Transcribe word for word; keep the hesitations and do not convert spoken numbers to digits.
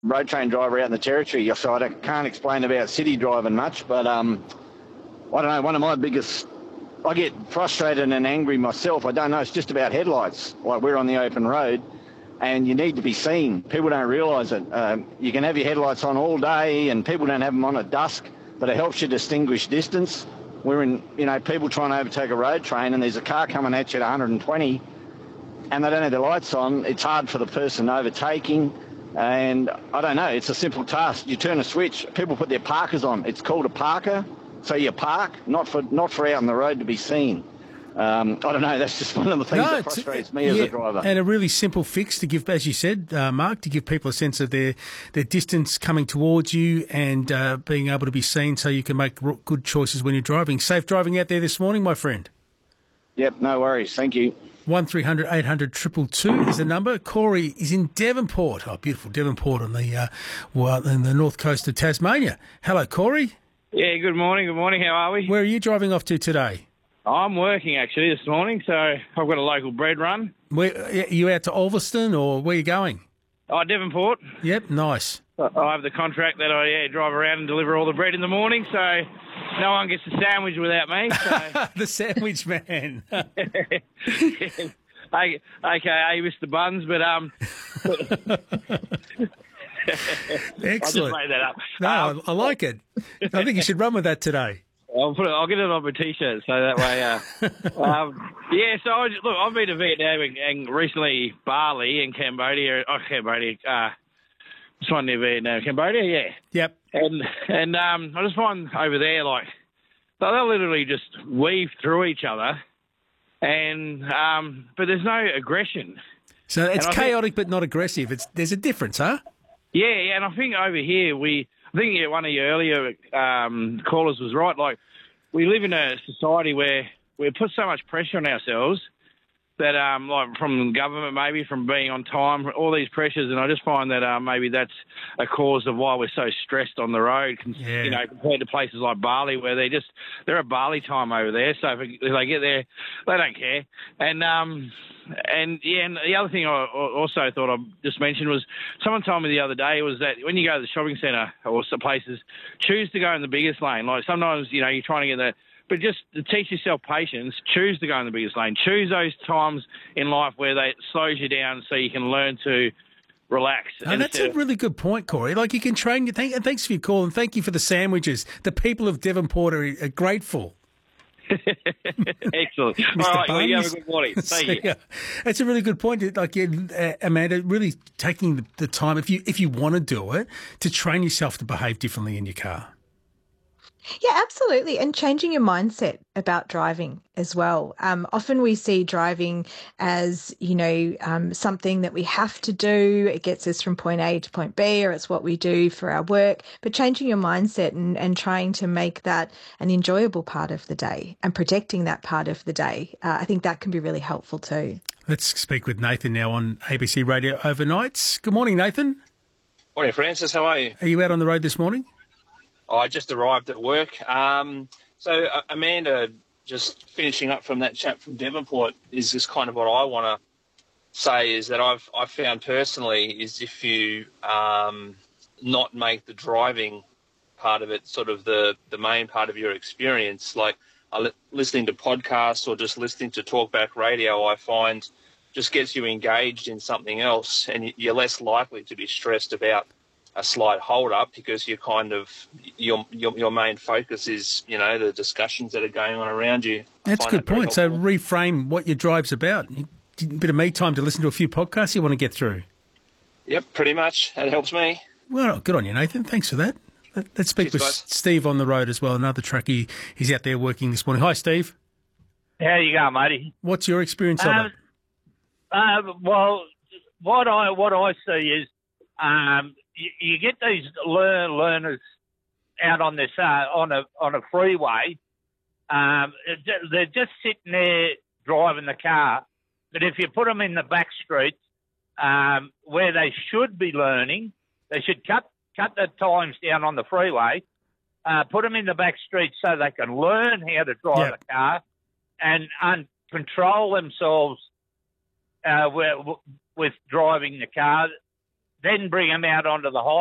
road train driver out in the Territory, so I don't, can't explain about city driving much, but um, I don't know, one of my biggest, I get frustrated and angry myself. I don't know, it's just about headlights. Like, we're on the open road and you need to be seen. People don't realise it. Um, you can have your headlights on all day and people don't have them on at dusk, but it helps you distinguish distance. We're in, you know, people trying to overtake a road train and there's a car coming at you at one hundred twenty and they don't have their lights on. It's hard for the person overtaking. And I don't know, it's a simple task. You turn a switch, people put their parkers on. It's called a parker. So you park, not for not for out on the road to be seen. Um, I don't know, that's just one of the things no, that frustrates me yeah, as a driver. And a really simple fix to give, as you said, uh, Mark, to give people a sense of their, their distance coming towards you and uh, being able to be seen so you can make good choices when you're driving. Safe driving out there this morning, my friend. Yep, no worries. Thank you. one three hundred eight hundred two two two is the number. Corey is in Devonport. Oh, beautiful Devonport on the uh, well, in the north coast of Tasmania. Hello, Corey. Yeah, good morning. Good morning. How are we? Where are you driving off to today? I'm working actually this morning, so I've got a local bread run. Where, are you out to Ulverston or where are you going? Oh, Devonport. Yep, nice. I have the contract that I yeah, drive around and deliver all the bread in the morning, so no one gets a sandwich without me. So. The sandwich man. Okay, I missed the buns, but um. Excellent. I just made that up. No, um, I like it. I think you should run with that today. I'll put it. I'll get it on my t-shirt so that way. Uh, um, yeah. So I, look, I've been to Vietnam and, and recently Bali and Cambodia. Oh, Cambodia. Uh, this one near Vietnam, Cambodia. Yeah. Yep. And and um, I just find over there like they'll literally just weave through each other, and um, but there's no aggression. So it's chaotic think, but not aggressive. It's there's a difference, huh? Yeah, yeah, and I think over here we, I think yeah, one of your earlier um, callers was right. Like we live in a society where we put so much pressure on ourselves that, um, like from government, maybe from being on time, all these pressures, and I just find that uh, maybe that's a cause of why we're so stressed on the road. Yeah. You know, compared to places like Bali, where they just they're at Bali time over there. So if they get there, they don't care. And um, and yeah, and the other thing I also thought I'd just mention was someone told me the other day was that when you go to the shopping centre or some places, choose to go in the biggest lane. Like sometimes you know you're trying to get the But just to teach yourself patience, choose to go in the biggest lane. Choose those times in life where they it slows you down so you can learn to relax. Oh, that's a really good point, Corey. Like you can train you. Thank, and thanks for your call and thank you for the sandwiches. The people of Devonport are, are grateful. Excellent. All right, well, you have a good morning. Thank you. It's a really good point. Like uh, Amanda, really taking the, the time, if you if you want to do it, to train yourself to behave differently in your car. Yeah, absolutely. And changing your mindset about driving as well. Um, often we see driving as, you know, um, something that we have to do. It gets us from point A to point B, or it's what we do for our work. But changing your mindset and, and trying to make that an enjoyable part of the day and protecting that part of the day, uh, I think that can be really helpful too. Let's speak with Nathan now on A B C Radio Overnights. Good morning, Nathan. Morning, Francis. How are you? Are you out on the road this morning? I just arrived at work. Um, so, uh, Amanda, just finishing up from that chat from Devonport, is just kind of what I want to say is that I've I've found personally is if you um, not make the driving part of it sort of the, the main part of your experience, like uh, listening to podcasts or just listening to talkback radio, I find just gets you engaged in something else and you're less likely to be stressed about a slight hold up because you're kind of your, your your main focus is, you know, the discussions that are going on around you. That's a good that point. So reframe what your drive's about. A bit of me time to listen to a few podcasts you want to get through. Yep, pretty much. That helps me. Well, good on you, Nathan. Thanks for that. Let's speak Cheers, with guys. Steve on the road as well. Another truckie. He's out there working this morning. Hi, Steve. How you going, matey? What's your experience um, of it? Uh, well, what I what I see is um, you, you get these learn, learners out on this uh, on a on a freeway. Um, they're just sitting there driving the car, but if you put them in the back streets um, where they should be learning, they should cut cut the times down on the freeway, uh, put them in the back streets so they can learn how to drive yep. a car and, and control themselves uh, with, with driving the car. then bring them out onto the highway.